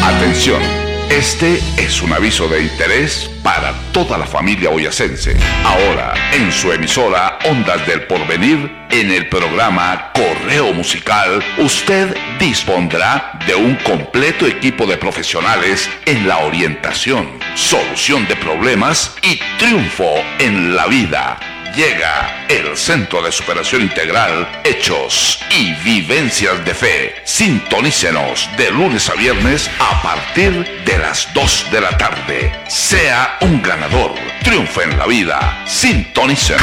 Atención, este es un aviso de interés para toda la familia boyacense. Ahora, en su emisora Ondas del Porvenir, en el programa Correo Musical, usted dispondrá de un completo equipo de profesionales en la orientación, solución de problemas y triunfo en la vida. Llega el Centro de Superación Integral, Hechos y Vivencias de Fe. Sintonícenos de lunes a viernes a partir de las 2 de la tarde. Sea un ganador, triunfe en la vida. Sintonícenos.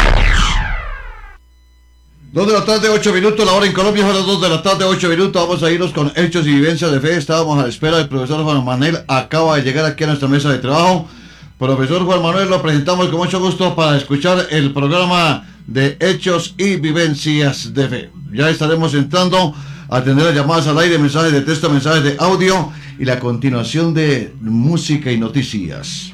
2 de la tarde, 8 minutos, la hora en Colombia es las 2 de la tarde, 8 minutos. Vamos a irnos con Hechos y Vivencias de Fe. Estábamos a la espera del profesor Juan Manuel. Acaba de llegar aquí a nuestra mesa de trabajo. Profesor Juan Manuel, lo presentamos con mucho gusto para escuchar el programa de Hechos y Vivencias de Fe. Ya estaremos entrando a atender las llamadas al aire, mensajes de texto, mensajes de audio y la continuación de música y noticias.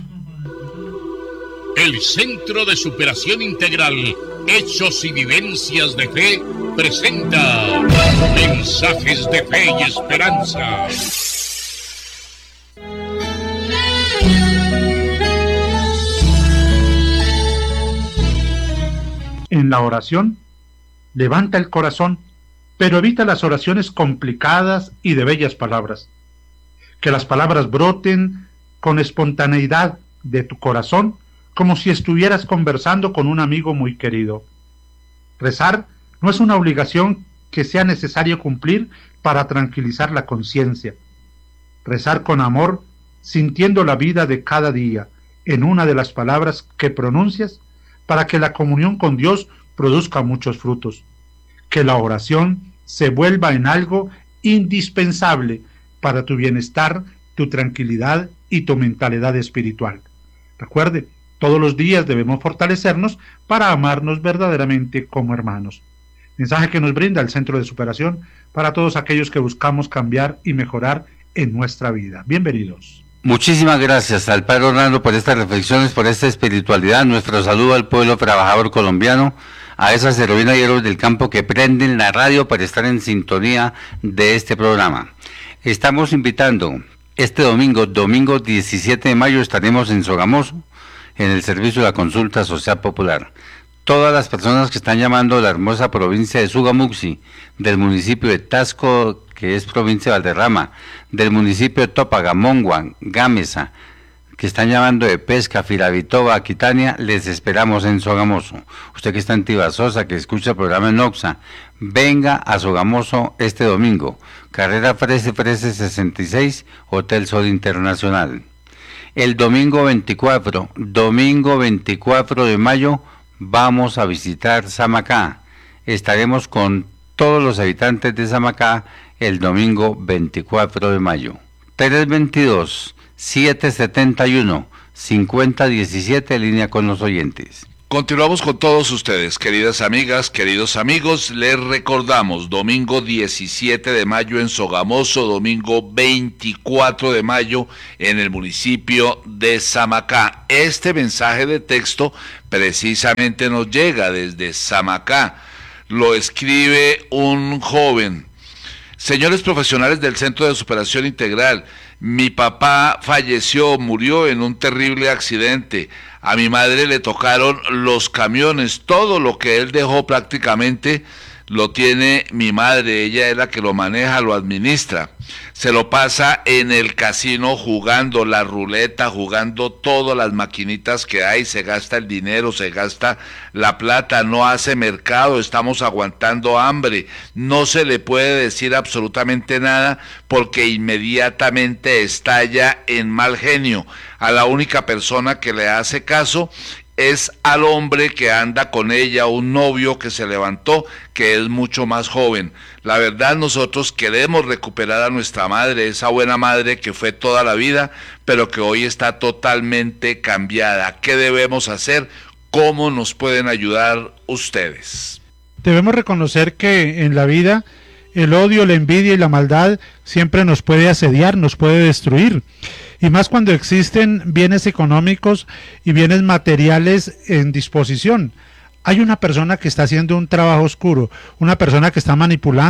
El Centro de Superación Integral, Hechos y Vivencias de Fe, presenta mensajes de fe y esperanza. En la oración, levanta el corazón, pero evita las oraciones complicadas y de bellas palabras. Que las palabras broten con espontaneidad de tu corazón, como si estuvieras conversando con un amigo muy querido. Rezar no es una obligación que sea necesario cumplir para tranquilizar la conciencia. Rezar con amor, sintiendo la vida de cada día, en una de las palabras que pronuncias, para que la comunión con Dios produzca muchos frutos. Que la oración se vuelva en algo indispensable para tu bienestar, tu tranquilidad y tu mentalidad espiritual. Recuerde, todos los días debemos fortalecernos para amarnos verdaderamente como hermanos. Mensaje que nos brinda el Centro de Superación para todos aquellos que buscamos cambiar y mejorar en nuestra vida. Bienvenidos. Muchísimas gracias al Padre Orlando por estas reflexiones, por esta espiritualidad. Nuestro saludo al pueblo trabajador colombiano, a esas heroínas y héroes del campo que prenden la radio para estar en sintonía de este programa. Estamos invitando este domingo 17 de mayo, estaremos en Sogamoso, en el servicio de la consulta social popular. Todas las personas que están llamando de la hermosa provincia de Sogamuxi, del municipio de Tasco, que es provincia de Valderrama, del municipio de Topaga, Monguan, Gámeza, que están llamando de Pesca, Firavitoba, Aquitania, les esperamos en Sogamoso. Usted que está en Tibasosa, que escucha el programa en Oxa, venga a Sogamoso este domingo, carrera Frese 66, Hotel Sol Internacional. El domingo 24 de mayo, vamos a visitar Samacá. Estaremos con todos los habitantes de Samacá el domingo 24 de mayo. 322-771-5017, línea con los oyentes. Continuamos con todos ustedes, queridas amigas, queridos amigos. Les recordamos, domingo 17 de mayo en Sogamoso, domingo 24 de mayo en el municipio de Samacá. Este mensaje de texto precisamente nos llega desde Samacá. Lo escribe un joven. Señores profesionales del Centro de Superación Integral, mi papá falleció, murió en un terrible accidente. A mi madre le tocaron los camiones, todo lo que él dejó prácticamente lo tiene mi madre, ella es la que lo maneja, lo administra. Se lo pasa en el casino jugando la ruleta, jugando todas las maquinitas que hay, se gasta el dinero, se gasta la plata, no hace mercado, estamos aguantando hambre, no se le puede decir absolutamente nada porque inmediatamente estalla en mal genio. A la única persona que le hace caso es al hombre que anda con ella, un novio que se levantó, que es mucho más joven. La verdad, nosotros queremos recuperar a nuestra madre, esa buena madre que fue toda la vida, pero que hoy está totalmente cambiada. ¿Qué debemos hacer? ¿Cómo nos pueden ayudar ustedes? Debemos reconocer que en la vida el odio, la envidia y la maldad siempre nos puede asediar, nos puede destruir. Y más cuando existen bienes económicos y bienes materiales en disposición. Hay una persona que está haciendo un trabajo oscuro, una persona que está manipulando